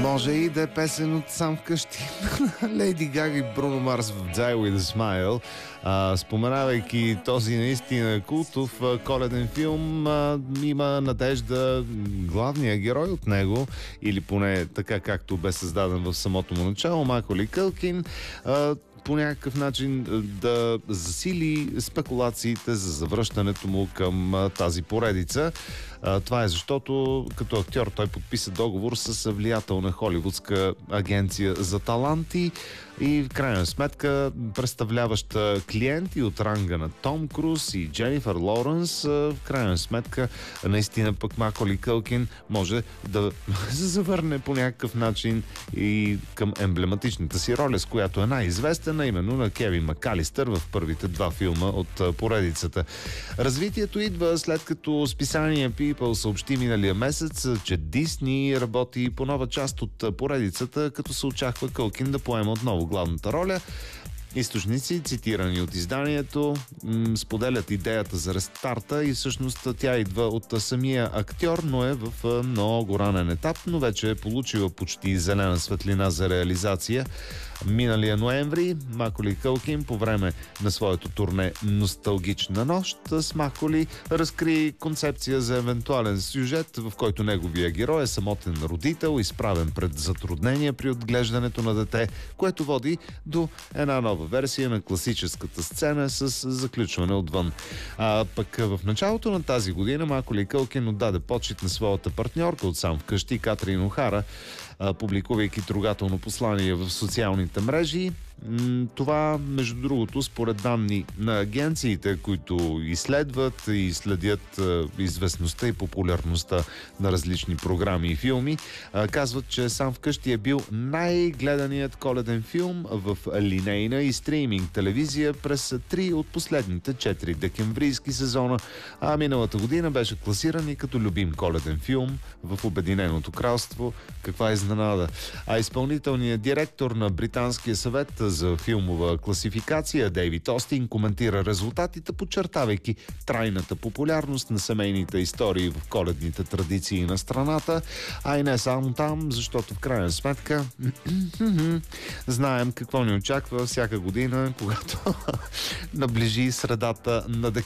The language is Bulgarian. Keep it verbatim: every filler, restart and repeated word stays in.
Може и да е песен от сам вкъщи. Лейди Гага и Бруно Марс в Die With A Smile. А, споменавайки този наистина култов а, коледен филм, а, има надежда главният герой от него, или поне така както бе създаден в самото му начало, Маколей Кълкин, а, по някакъв начин да засили спекулациите за завръщането му към а, тази поредица. А, това е защото като актьор той подписа договор с влиятелна холивудска агенция за таланти и в крайна сметка представляваща клиенти от ранга на Том Круз и Дженифър Лоуренс, в крайна сметка наистина пък Маколей Кълкин може да се завърне по някакъв начин и към емблематичната си роля, с която е най-известена, именно на Кевин Макалистър в първите два филма от поредицата. Развитието идва след като списание People съобщи миналия месец, че Дисни работи по нова част от поредицата, като се очаква Кълкин да поема отново главната роля. Източници, цитирани от изданието, м- споделят идеята за рестарта и всъщност тя идва от самия актьор, но е в много ранен етап, но вече е получила почти зелена светлина за реализация. Миналия ноември Маколей Кълкин по време на своето турне "Носталгична нощ" с Маколей разкри концепция за евентуален сюжет, в който неговия герой е самотен родител, изправен пред затруднения при отглеждането на дете, което води до една нова версия на класическата сцена с заключване отвън. А пък в началото на тази година Маколей Кълкин отдаде почит на своята партньорка от сам вкъщи Катрин Охара, публикувайки трогателно послание в социалните мрежи. Това, между другото, според данни на агенциите, които изследват и следят известността и популярността на различни програми и филми, казват, че сам вкъщи е бил най-гледаният коледен филм в линейна и стриминг телевизия през три от последните четири декемврийски сезона, а миналата година беше класиран и като любим коледен филм в Обединеното кралство. Каква изненада! А изпълнителният директор на Британския съвет за филмова класификация Дейвид Остин коментира резултатите, подчертавайки трайната популярност на семейните истории в коледните традиции на страната, а и не само там, защото в крайна сметка знаем какво ни очаква всяка година, когато наближи средата на декември.